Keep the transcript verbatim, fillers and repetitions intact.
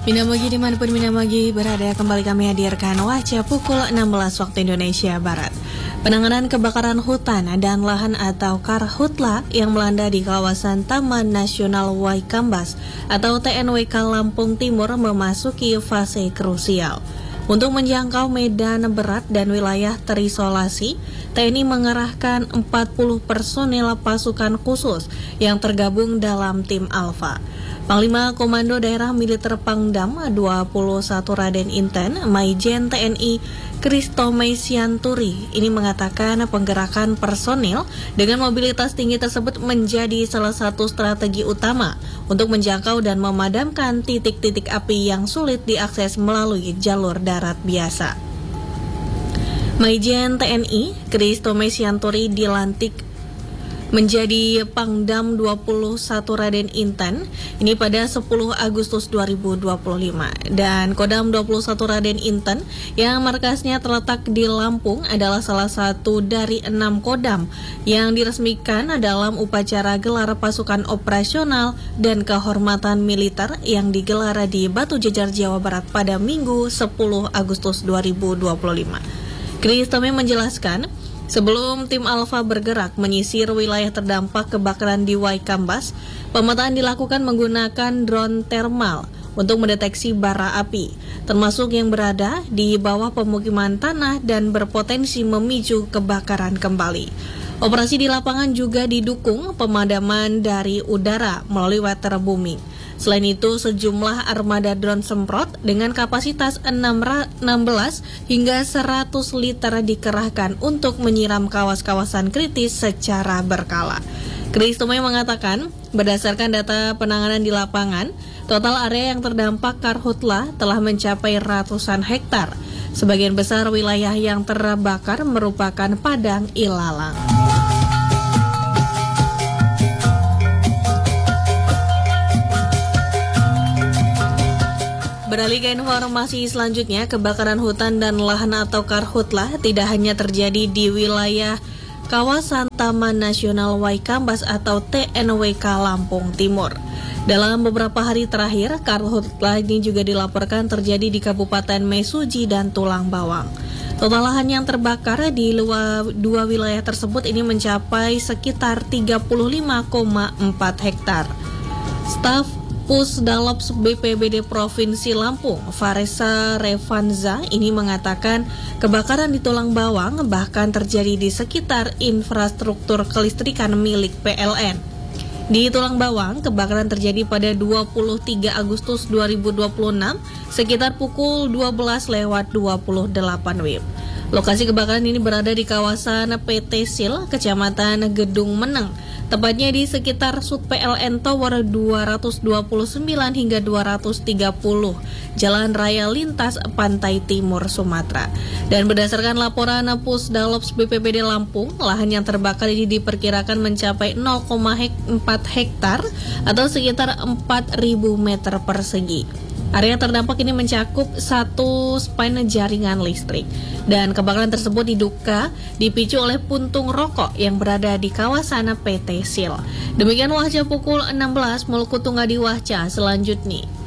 Minamagi dimanapun Minamagi berada, kembali kami hadirkan Wahca pukul enam belas waktu Indonesia Barat. Penanganan kebakaran hutan dan lahan atau karhutla yang melanda di kawasan Taman Nasional Waikambas atau T N W K Lampung Timur memasuki fase krusial. Untuk menjangkau medan berat dan wilayah terisolasi, T N I mengerahkan empat puluh personil pasukan khusus yang tergabung dalam tim Alfa. Panglima Komando Daerah Militer Pangdam dua puluh satu Raden Inten, Maijen T N I Christomay Sianturi ini mengatakan penggerakan personil dengan mobilitas tinggi tersebut menjadi salah satu strategi utama untuk menjangkau dan memadamkan titik-titik api yang sulit diakses melalui jalur darat biasa. Maijen T N I Christomay Sianturi dilantik menjadi Pangdam dua puluh satu Raden Inten ini pada sepuluh Agustus dua ribu dua puluh lima, dan Kodam dua puluh satu Raden Inten yang markasnya terletak di Lampung adalah salah satu dari enam kodam yang diresmikan dalam upacara gelar pasukan operasional dan kehormatan militer yang digelar di Batu Jajar, Jawa Barat pada Minggu sepuluh Agustus dua ribu dua puluh lima. Christomay menjelaskan, sebelum tim Alfa bergerak menyisir wilayah terdampak kebakaran di Waikambas, pemetaan dilakukan menggunakan drone thermal untuk mendeteksi bara api, termasuk yang berada di bawah pemukiman tanah dan berpotensi memicu kebakaran kembali. Operasi di lapangan juga didukung pemadaman dari udara melalui waterbooming. Selain itu, sejumlah armada drone semprot dengan kapasitas enam belas hingga seratus liter dikerahkan untuk menyiram kawasan-kawasan kritis secara berkala. Christomay mengatakan, berdasarkan data penanganan di lapangan, total area yang terdampak karhutla telah mencapai ratusan hektar. Sebagian besar wilayah yang terbakar merupakan padang ilalang. Beralih ke informasi selanjutnya, kebakaran hutan dan lahan atau karhutla tidak hanya terjadi di wilayah kawasan Taman Nasional Waikambas atau T N W K Lampung Timur. Dalam beberapa hari terakhir, karhutla ini juga dilaporkan terjadi di Kabupaten Mesuji dan Tulang Bawang. Total lahan yang terbakar di luar dua wilayah tersebut ini mencapai sekitar tiga puluh lima koma empat hektar. Staf Pusdalops B P B D Provinsi Lampung, Faresa Revanza, ini mengatakan kebakaran di Tulang Bawang bahkan terjadi di sekitar infrastruktur kelistrikan milik P L N. Di Tulang Bawang, kebakaran terjadi pada dua puluh tiga Agustus dua ribu dua puluh enam sekitar pukul dua belas lewat dua puluh delapan W I B. Lokasi kebakaran ini berada di kawasan P T Sil, Kecamatan Gedung Meneng, tepatnya di sekitar Sud P L N Tower dua ratus dua puluh sembilan hingga dua ratus tiga puluh, Jalan Raya Lintas Pantai Timur Sumatera. Dan berdasarkan laporan Pusdalops B P B D Lampung, lahan yang terbakar ini diperkirakan mencapai nol koma empat hektar atau sekitar empat ribu meter persegi. Area terdampak ini mencakup satu span jaringan listrik, dan kebakaran tersebut diduga dipicu oleh puntung rokok yang berada di kawasan P T Sil. Demikian Wahca pukul enam belas, Mulku Tunggal di Wahca selanjutnya.